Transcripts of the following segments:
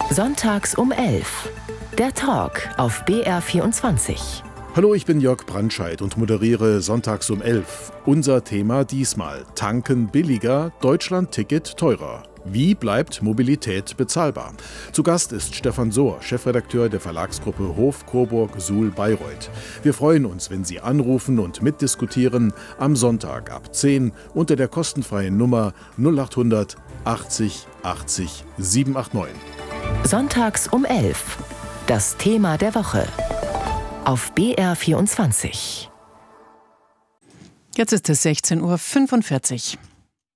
Sonntags um 11. Der Talk auf BR24. Hallo, ich bin Jörg Brandscheid und moderiere Sonntags um 11. Unser Thema diesmal: Tanken billiger, Deutschland-Ticket teurer. Wie bleibt Mobilität bezahlbar? Zu Gast ist Stefan Sohr, Chefredakteur der Verlagsgruppe Hof Coburg Suhl Bayreuth. Wir freuen uns, wenn Sie anrufen und mitdiskutieren am Sonntag ab 10 unter der kostenfreien Nummer 0800 80 80 789. Sonntags um 11. Das Thema der Woche. Auf BR24. Jetzt ist es 16:45 Uhr.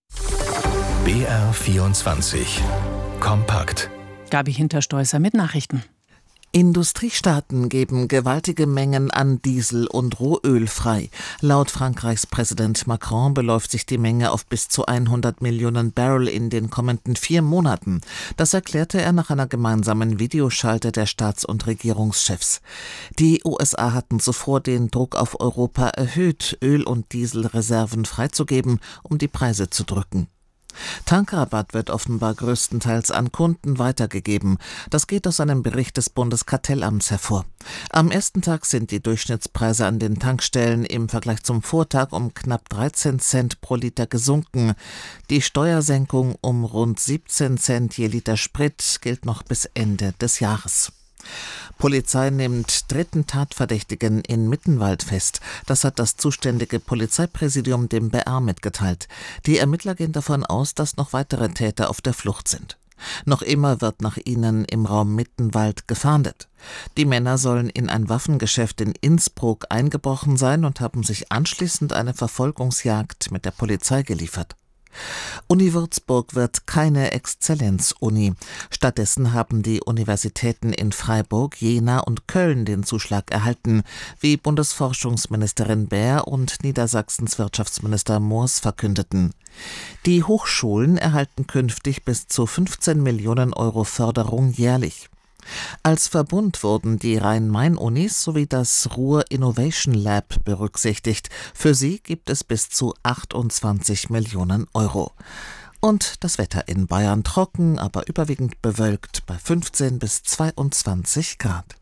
BR24 Kompakt. Gabi Hinterstoißer mit Nachrichten. Industriestaaten geben gewaltige Mengen an Diesel und Rohöl frei. Laut Frankreichs Präsident Macron beläuft sich die Menge auf bis zu 100 Millionen Barrel in den kommenden 4 Monaten. Das erklärte er nach einer gemeinsamen Videoschalte der Staats- und Regierungschefs. Die USA hatten zuvor den Druck auf Europa erhöht, Öl- und Dieselreserven freizugeben, um die Preise zu drücken. Tankrabatt wird offenbar größtenteils an Kunden weitergegeben. Das geht aus einem Bericht des Bundeskartellamts hervor. Am ersten Tag sind die Durchschnittspreise an den Tankstellen im Vergleich zum Vortag um knapp 13 Cent pro Liter gesunken. Die Steuersenkung um rund 17 Cent je Liter Sprit gilt noch bis Ende des Jahres. Polizei nimmt 3. Tatverdächtigen in Mittenwald fest. Das hat das zuständige Polizeipräsidium dem BR mitgeteilt. Die Ermittler gehen davon aus, dass noch weitere Täter auf der Flucht sind. Noch immer wird nach ihnen im Raum Mittenwald gefahndet. Die Männer sollen in ein Waffengeschäft in Innsbruck eingebrochen sein und haben sich anschließend eine Verfolgungsjagd mit der Polizei geliefert. Uni Würzburg wird keine Exzellenz-Uni. Stattdessen haben die Universitäten in Freiburg, Jena und Köln den Zuschlag erhalten, wie Bundesforschungsministerin Baer und Niedersachsens Wirtschaftsminister Moors verkündeten. Die Hochschulen erhalten künftig bis zu 15 Millionen Euro Förderung jährlich. Als Verbund wurden die Rhein-Main-Unis sowie das Ruhr Innovation Lab berücksichtigt. Für sie gibt es bis zu 28 Millionen Euro. Und das Wetter in Bayern trocken, aber überwiegend bewölkt bei 15 bis 22 Grad.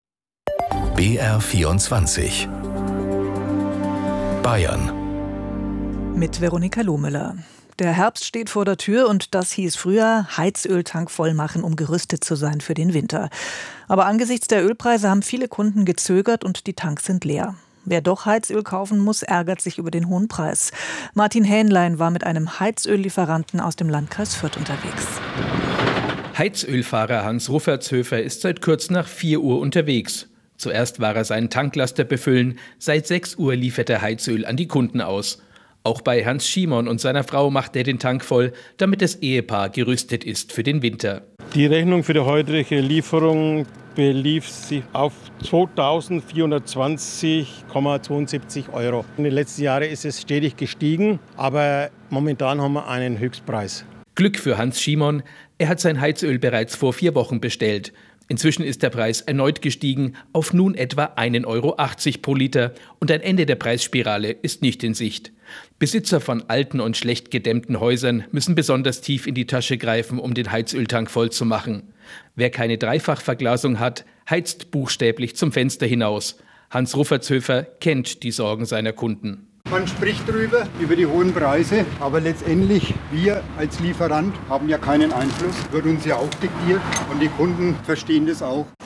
BR24 Bayern mit Veronika Lohmüller. Der Herbst steht vor der Tür und das hieß früher Heizöltank voll machen, um gerüstet zu sein für den Winter. Aber angesichts der Ölpreise haben viele Kunden gezögert und die Tanks sind leer. Wer doch Heizöl kaufen muss, ärgert sich über den hohen Preis. Martin Hähnlein war mit einem Heizöllieferanten aus dem Landkreis Fürth unterwegs. Heizölfahrer Hans Ruffertshöfer ist seit kurz nach 4 Uhr unterwegs. Zuerst war er seinen Tanklaster befüllen, seit 6 Uhr liefert er Heizöl an die Kunden aus. Auch bei Hans Schimon und seiner Frau macht er den Tank voll, damit das Ehepaar gerüstet ist für den Winter. Die Rechnung für die heutige Lieferung belief sich auf 2.420,72 €. In den letzten Jahren ist es stetig gestiegen, aber momentan haben wir einen Höchstpreis. Glück für Hans Schimon, er hat sein Heizöl bereits vor 4 Wochen bestellt. Inzwischen ist der Preis erneut gestiegen auf nun etwa 1,80 € pro Liter und ein Ende der Preisspirale ist nicht in Sicht. Besitzer von alten und schlecht gedämmten Häusern müssen besonders tief in die Tasche greifen, um den Heizöltank voll zu machen. Wer keine Dreifachverglasung hat, heizt buchstäblich zum Fenster hinaus. Hans Ruffertshöfer kennt die Sorgen seiner Kunden. Man spricht drüber, über die hohen Preise, aber letztendlich, wir als Lieferant haben ja keinen Einfluss, wird uns ja auch diktiert und die Kunden verstehen das auch.